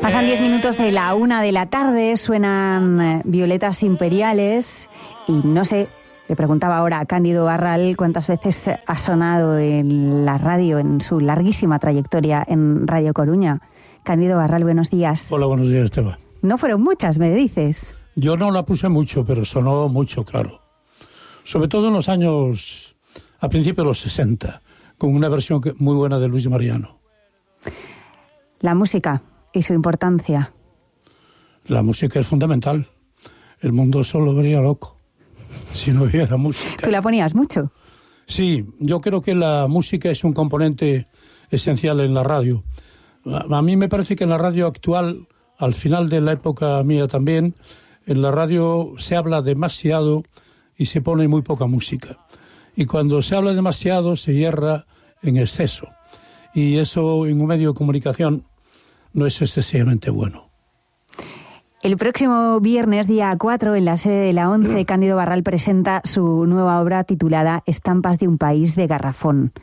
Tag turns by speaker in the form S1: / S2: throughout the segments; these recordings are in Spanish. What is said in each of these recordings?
S1: Pasan 10 minutos de la 1 de la tarde, suenan Violetas Imperiales y no sé, le preguntaba ahora a Cándido Barral cuántas veces ha sonado en la radio en su larguísima trayectoria en Radio Coruña. Cándido Barral, buenos días.
S2: Hola, buenos días, Esteban.
S1: No fueron muchas, me dices.
S2: Yo no la puse mucho, pero sonó mucho, claro. Sobre todo en los años, a principios de los 60, con una versión muy buena de Luis Mariano.
S1: La música y su importancia.
S2: La música es fundamental. El mundo solo vería loco si no hubiera música.
S1: ¿Tú la ponías mucho?
S2: Sí, yo creo que la música es un componente esencial en la radio. A mí me parece que en la radio actual, al final de la época mía también, en la radio se habla demasiado y se pone muy poca música. Y cuando se habla demasiado se hierra en exceso. Y eso en un medio de comunicación no es excesivamente bueno.
S1: El próximo viernes, día 4, en la sede de la ONCE, Cándido Barral presenta su nueva obra titulada Estampas de un país de garrafón.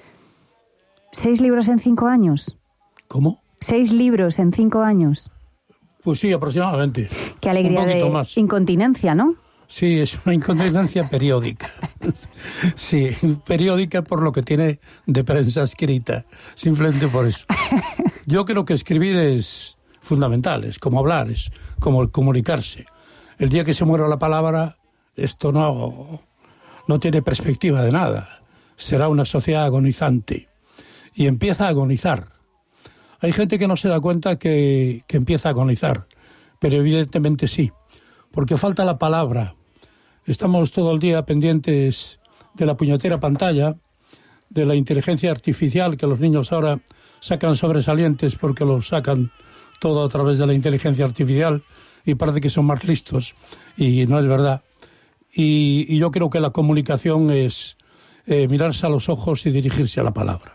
S1: 6 libros en 5 años.
S2: ¿Cómo?
S1: 6 libros en 5 años.
S2: Pues sí, aproximadamente.
S1: Qué alegría de más. Incontinencia, ¿no?
S2: Sí, es una incontinencia periódica. Sí, periódica por lo que tiene de prensa escrita, simplemente por eso. Yo creo que escribir es fundamental, es como hablar, es como comunicarse. El día que se muera la palabra, esto no tiene perspectiva de nada. Será una sociedad agonizante. Y empieza a agonizar. Hay gente que no se da cuenta que empieza a agonizar, pero evidentemente sí, porque falta la palabra. Estamos todo el día pendientes de la puñetera pantalla, de la inteligencia artificial, que los niños ahora sacan sobresalientes porque lo sacan todo a través de la inteligencia artificial y parece que son más listos, y no es verdad. Y yo creo que la comunicación es mirarse a los ojos y dirigirse a la palabra.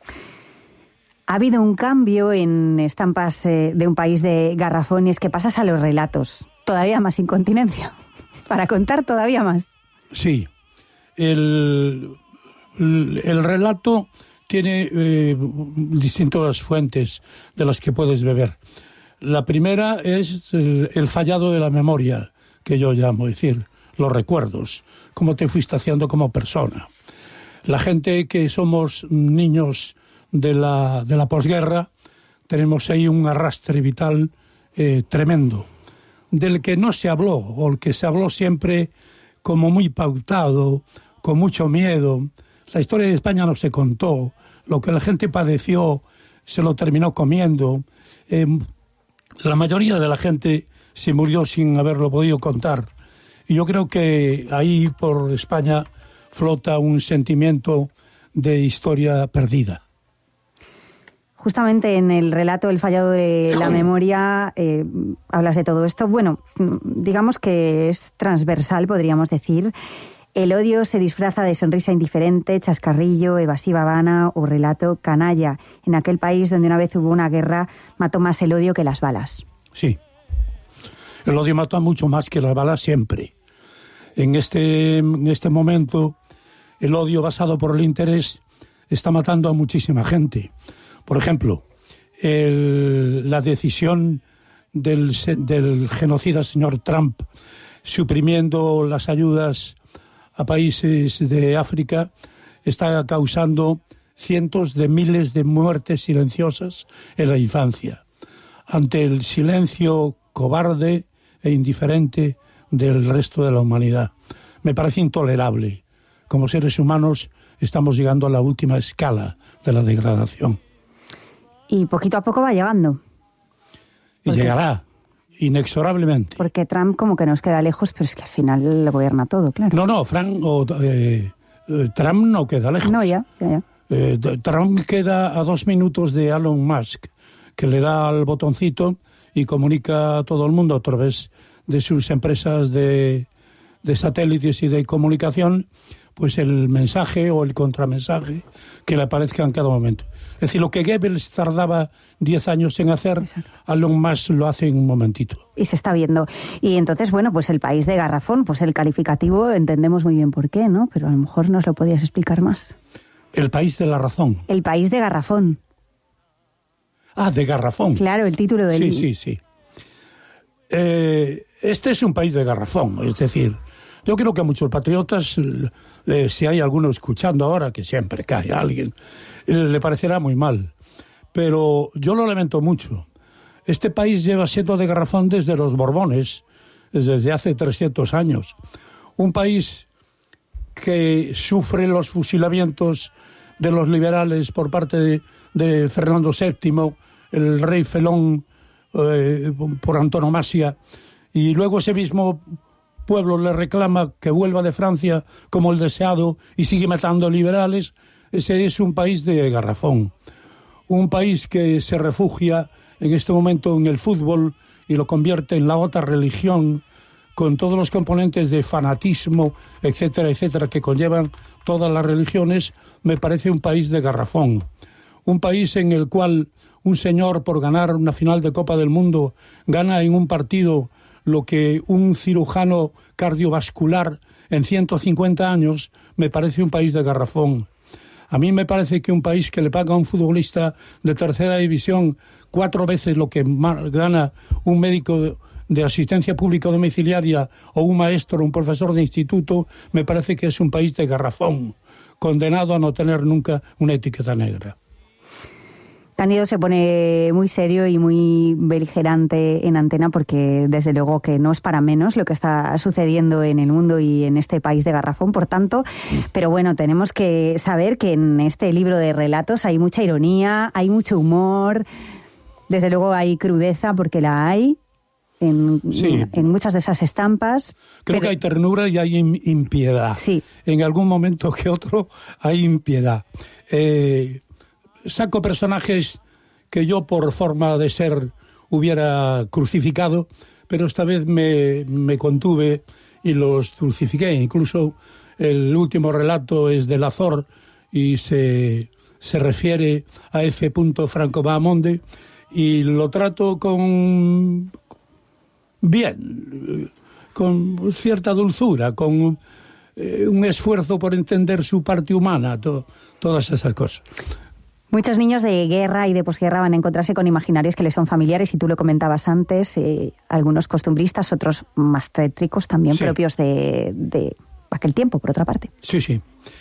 S1: Ha habido un cambio en Estampas de un país de garrafón y es que pasas a los relatos. Todavía más incontinencia, para contar todavía más.
S2: Sí, el relato tiene distintas fuentes de las que puedes beber. La primera es el fallado de la memoria, que yo llamo, es decir, los recuerdos, cómo te fuiste haciendo como persona. La gente que somos niños de la posguerra, tenemos ahí un arrastre vital tremendo, del que no se habló, o el que se habló siempre como muy pautado, con mucho miedo. La historia de España no se contó, lo que la gente padeció se lo terminó comiendo. La mayoría de la gente se murió sin haberlo podido contar. Y yo creo que ahí por España flota un sentimiento de historia perdida.
S1: Justamente en el relato El fallado de la memoria hablas de todo esto. Bueno, digamos que es transversal, podríamos decir. El odio se disfraza de sonrisa indiferente, chascarrillo, evasiva vana o relato canalla. En aquel país donde una vez hubo una guerra, mató más el odio que las balas.
S2: Sí, el odio mata mucho más que las balas siempre. En este momento, el odio basado por el interés está matando a muchísima gente. Por ejemplo, la decisión del genocida señor Trump suprimiendo las ayudas a países de África está causando cientos de miles de muertes silenciosas en la infancia, ante el silencio cobarde e indiferente del resto de la humanidad. Me parece intolerable. Como seres humanos estamos llegando a la última escala de la degradación.
S1: Y poquito a poco va llegando.
S2: Y llegará, inexorablemente.
S1: Porque Trump como que nos queda lejos, pero es que al final le gobierna todo, claro.
S2: No, Trump no queda lejos.
S1: No, ya.
S2: Trump queda a 2 minutos de Elon Musk, que le da al botoncito y comunica a todo el mundo a través de sus empresas de satélites y de comunicación, pues el mensaje o el contramensaje que le aparezca en cada momento. Es decir, lo que Goebbels tardaba 10 años en hacer, Elon Musk lo hace en un momentito.
S1: Y se está viendo. Y entonces, bueno, pues el país de garrafón, pues el calificativo entendemos muy bien por qué, ¿no? Pero a lo mejor nos lo podías explicar más.
S2: El país de la razón.
S1: El país de garrafón.
S2: de garrafón.
S1: Claro, el título del...
S2: Sí. Este es un país de garrafón, es decir, yo creo que a muchos patriotas, si hay alguno escuchando ahora, que siempre cae alguien, le parecerá muy mal. Pero yo lo lamento mucho. Este país lleva siendo de garrafón desde los Borbones, desde hace 300 años. Un país que sufre los fusilamientos de los liberales por parte de Fernando VII, el rey felón por antonomasia, y luego ese mismo pueblo le reclama que vuelva de Francia como el deseado y sigue matando liberales. Ese es un país de garrafón. Un país que se refugia en este momento en el fútbol y lo convierte en la otra religión, con todos los componentes de fanatismo, etcétera, etcétera, que conllevan todas las religiones. Me parece un país de garrafón. Un país en el cual un señor, por ganar una final de Copa del Mundo, gana en un partido lo que un cirujano cardiovascular en 150 años, me parece un país de garrafón. A mí me parece que un país que le paga a un futbolista de tercera división 4 veces lo que gana un médico de asistencia pública domiciliaria o un maestro, un profesor de instituto, me parece que es un país de garrafón, condenado a no tener nunca una etiqueta negra.
S1: Cándido se pone muy serio y muy beligerante en antena porque desde luego que no es para menos lo que está sucediendo en el mundo y en este país de garrafón, por tanto, pero bueno, tenemos que saber que en este libro de relatos hay mucha ironía, hay mucho humor, desde luego hay crudeza porque la hay en muchas de esas estampas.
S2: Creo que hay ternura y hay impiedad.
S1: Sí.
S2: En algún momento que otro hay impiedad. Saco personajes que yo por forma de ser hubiera crucificado, pero esta vez me contuve y los dulcifiqué. Incluso el último relato es de Lazor y se refiere a F. Franco Bahamonde y lo trato con cierta dulzura, con un esfuerzo por entender su parte humana, todas esas cosas.
S1: Muchos niños de guerra y de posguerra van a encontrarse con imaginarios que les son familiares, y tú lo comentabas antes, algunos costumbristas, otros más tétricos también, sí, propios de aquel tiempo, por otra parte.
S2: Sí.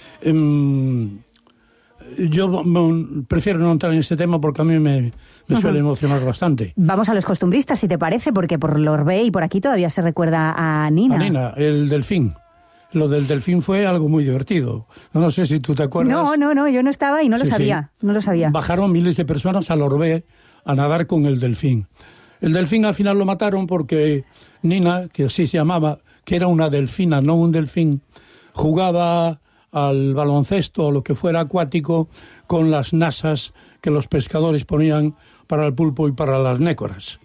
S2: Yo prefiero no entrar en ese tema porque a mí me suele emocionar bastante.
S1: Vamos a los costumbristas, si te parece, porque por Lorbe y por aquí todavía se recuerda a Nina.
S2: A Nina, el delfín. Lo del delfín fue algo muy divertido. No sé si tú te acuerdas.
S1: No, yo no estaba y no lo sabía. No lo sabía.
S2: Bajaron miles de personas a Lorbe a nadar con el delfín. El delfín al final lo mataron porque Nina, que así se llamaba, que era una delfina, no un delfín, jugaba al baloncesto o lo que fuera acuático con las nasas que los pescadores ponían para el pulpo y para las nécoras.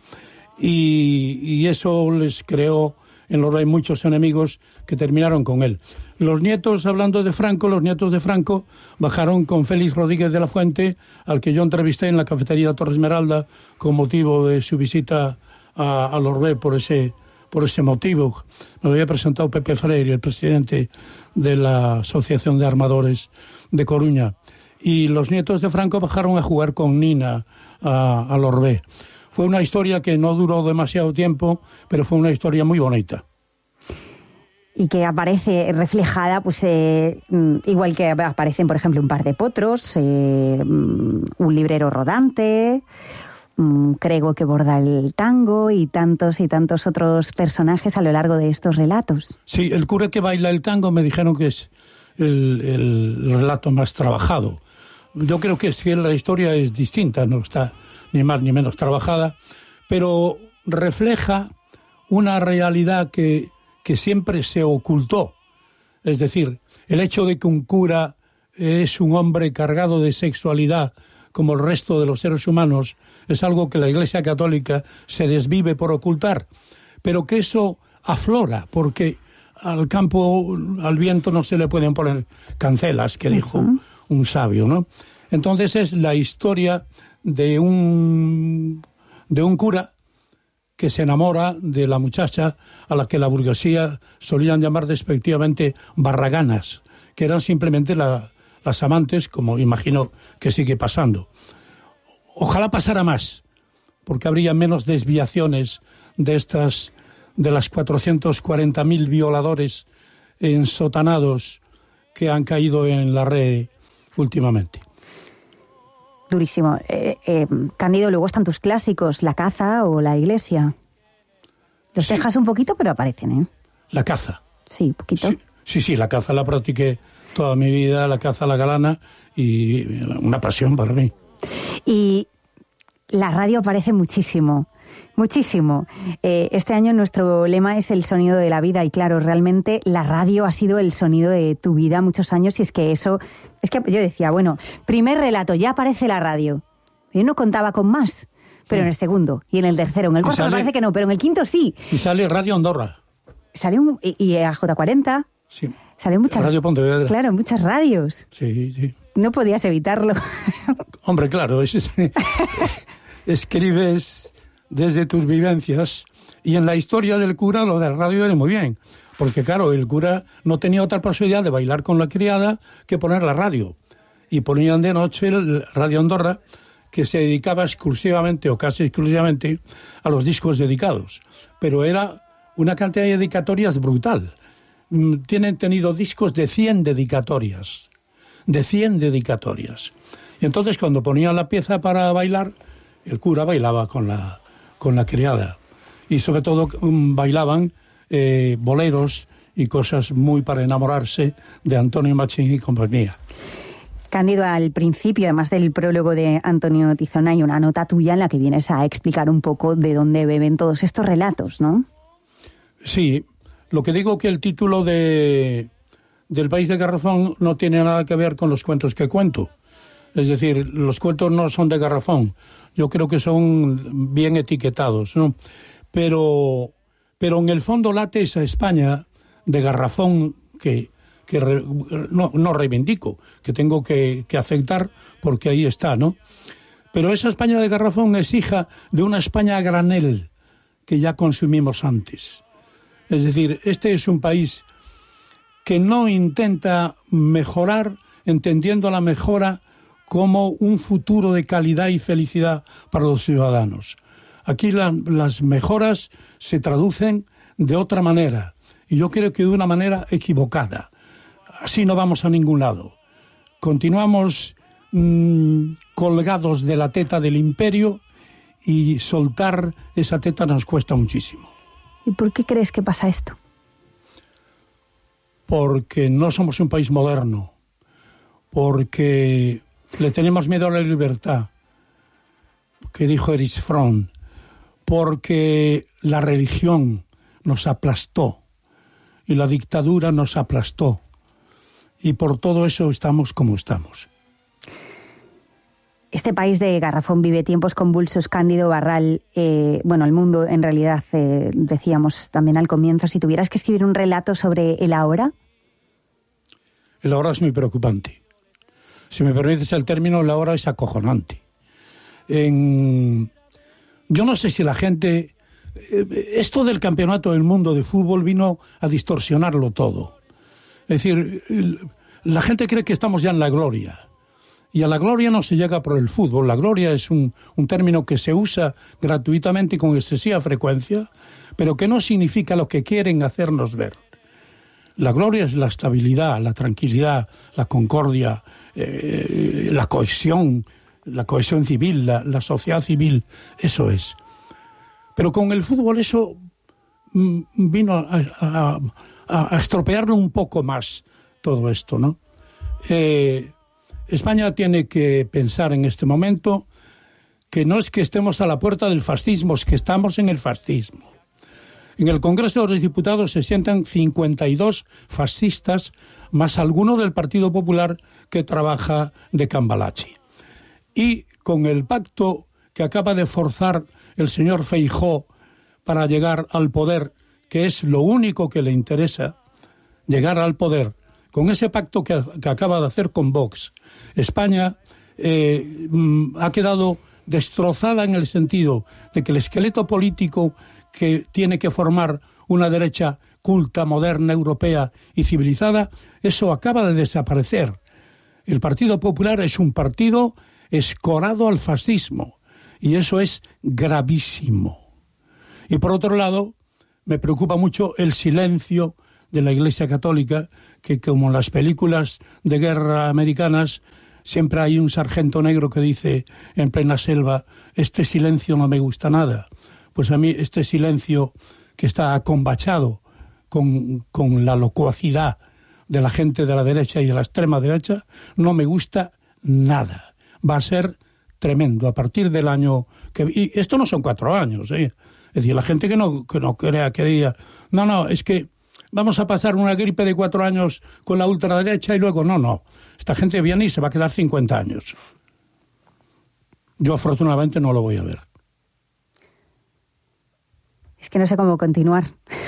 S2: Y eso les creó en Lorbe muchos enemigos que terminaron con él. Los nietos, hablando de Franco, los nietos de Franco bajaron con Félix Rodríguez de la Fuente, al que yo entrevisté en la cafetería Torre Esmeralda con motivo de su visita a Lorbe por ese motivo. Me lo había presentado Pepe Freire, el presidente de la Asociación de Armadores de Coruña. Y los nietos de Franco bajaron a jugar con Nina a Lorbe. Fue una historia que no duró demasiado tiempo, pero fue una historia muy bonita.
S1: Y que aparece reflejada, pues igual que aparecen, por ejemplo, un par de potros, un librero rodante, un crego que borda el tango y tantos otros personajes a lo largo de estos relatos.
S2: Sí, el cura que baila el tango me dijeron que es el relato más trabajado. Yo creo que sí, la historia es distinta, no está ni más ni menos trabajada, pero refleja una realidad que siempre se ocultó. Es decir, el hecho de que un cura es un hombre cargado de sexualidad como el resto de los seres humanos es algo que la Iglesia Católica se desvive por ocultar, pero que eso aflora, porque al viento no se le pueden poner cancelas, que dijo un sabio, ¿no? Entonces es la historia de un cura que se enamora de la muchacha a la que la burguesía solían llamar despectivamente barraganas, que eran simplemente las amantes, como imagino que sigue pasando. Ojalá pasara más, porque habría menos desviaciones de las 440.000 violadores ensotanados que han caído en la red últimamente.
S1: Durísimo. Cándido, luego están tus clásicos, La caza o La iglesia. Los dejas un poquito, pero aparecen, ¿eh?
S2: La caza.
S1: Sí, poquito.
S2: Sí, la caza la practiqué toda mi vida, la caza, la galana, y una pasión para mí.
S1: Y la radio aparece muchísimo. Muchísimo. Este año nuestro lema es el sonido de la vida y claro, realmente la radio ha sido el sonido de tu vida muchos años y es que yo decía, bueno, primer relato, ya aparece la radio. Yo no contaba con más, pero en el segundo y en el tercero, en el cuarto me parece que no, pero en el quinto sí.
S2: Y sale Radio Andorra.
S1: Sale y a J40.
S2: Sí.
S1: Sale muchas.
S2: Radio Pontevedra.
S1: Claro, muchas radios.
S2: Sí.
S1: No podías evitarlo.
S2: Hombre, claro, escribes desde tus vivencias y en la historia del cura lo del radio viene muy bien, porque claro, el cura no tenía otra posibilidad de bailar con la criada que poner la radio y ponían de noche el Radio Andorra, que se dedicaba exclusivamente o casi exclusivamente a los discos dedicados, pero era una cantidad de dedicatorias brutal. Tienen tenido discos de 100 dedicatorias, y entonces cuando ponían la pieza para bailar, el cura bailaba con la criada. Y sobre todo bailaban boleros y cosas muy para enamorarse de Antonio Machín y compañía.
S1: Cándido, al principio, además del prólogo de Antonio Tizón, hay una nota tuya en la que vienes a explicar un poco de dónde beben todos estos relatos, ¿no?
S2: Sí, lo que digo que el título del País de Garrafón no tiene nada que ver con los cuentos que cuento. Es decir, los cuentos no son de Garrafón. Yo creo que son bien etiquetados, ¿no? Pero en el fondo late esa España de Garrafón que no reivindico, que tengo que aceptar porque ahí está, ¿no? Pero esa España de Garrafón es hija de una España a granel que ya consumimos antes. Es decir, este es un país que no intenta mejorar, entendiendo la mejora como un futuro de calidad y felicidad para los ciudadanos. Aquí las mejoras se traducen de otra manera, y yo creo que de una manera equivocada. Así no vamos a ningún lado. Continuamos colgados de la teta del imperio y soltar esa teta nos cuesta muchísimo.
S1: ¿Y por qué crees que pasa esto?
S2: Porque no somos un país moderno, porque le tenemos miedo a la libertad, que dijo Erich Fromm, porque la religión nos aplastó y la dictadura nos aplastó, y por todo eso estamos como estamos.
S1: Este país de Garrafón vive tiempos convulsos, Cándido Barral. El mundo, en realidad, decíamos también al comienzo, si tuvieras que escribir un relato sobre el ahora.
S2: El ahora es muy preocupante. Si me permites el término, el ahora es acojonante. Yo no sé si la gente... esto del campeonato del mundo de fútbol vino a distorsionarlo todo. Es decir, la gente cree que estamos ya en la gloria. Y a la gloria no se llega por el fútbol. La gloria es un término que se usa gratuitamente y con excesiva frecuencia, pero que no significa lo que quieren hacernos ver. La gloria es la estabilidad, la tranquilidad, la concordia, la cohesión civil, la sociedad civil, eso es. Pero con el fútbol eso vino a estropearlo un poco más todo esto, ¿no? España tiene que pensar en este momento que no es que estemos a la puerta del fascismo, es que estamos en el fascismo. En el Congreso de los Diputados se sientan 52 fascistas, más alguno del Partido Popular que trabaja de cambalache. Y con el pacto que acaba de forzar el señor Feijóo para llegar al poder, que es lo único que le interesa, llegar al poder, con ese pacto que acaba de hacer con Vox, España ha quedado destrozada en el sentido de que el esqueleto político que tiene que formar una derecha culta, moderna, europea y civilizada, eso acaba de desaparecer. El Partido Popular es un partido escorado al fascismo. Y eso es gravísimo. Y por otro lado, me preocupa mucho el silencio de la Iglesia Católica, que como en las películas de guerra americanas, siempre hay un sargento negro que dice en plena selva, este silencio no me gusta nada. Pues a mí este silencio que está acombachado con la locuacidad de la gente de la derecha y de la extrema derecha, no me gusta nada. Va a ser tremendo a partir del año que... Y esto no son 4 años, ¿eh? Es decir, la gente que no crea que diga, no, es que vamos a pasar una gripe de 4 años con la ultraderecha y luego no. Esta gente viene y se va a quedar 50 años. Yo afortunadamente no lo voy a ver.
S1: Es que no sé cómo continuar.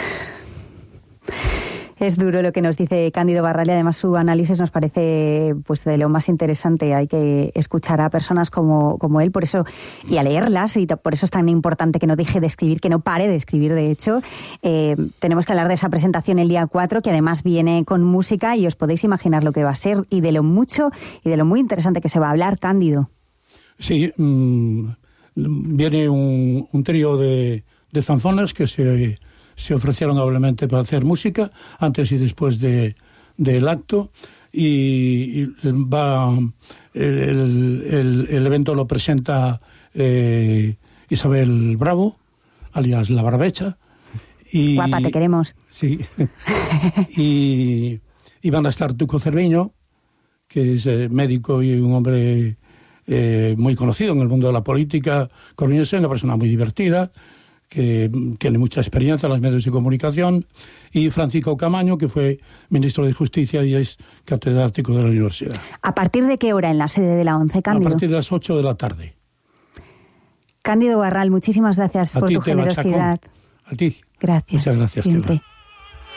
S1: Es duro lo que nos dice Cándido Barral y además su análisis nos parece pues de lo más interesante. Hay que escuchar a personas como él, por eso, y a leerlas, y por eso es tan importante que no deje de escribir, que no pare de escribir, de hecho. Tenemos que hablar de esa presentación el día 4, que además viene con música, y os podéis imaginar lo que va a ser y de lo mucho y de lo muy interesante que se va a hablar, Cándido.
S2: Sí, viene un trío de zanfonas que se ofrecieron amablemente para hacer música antes y después del acto, y va el evento lo presenta Isabel Bravo, alias La Barbecha. Y,
S1: guapa, te queremos.
S2: Sí. y van a estar Tuco Cerviño, que es médico y un hombre muy conocido en el mundo de la política coruñesa, una persona muy divertida, que tiene mucha experiencia en los medios de comunicación, y Francisco Camaño, que fue ministro de Justicia y es catedrático de la universidad.
S1: ¿A partir de qué hora en la sede de la ONCE, Cándido?
S2: A partir de las 8 de la tarde.
S1: Cándido Barral, muchísimas gracias por tu generosidad.
S2: A ti.
S1: Gracias.
S2: Muchas gracias,
S1: siempre.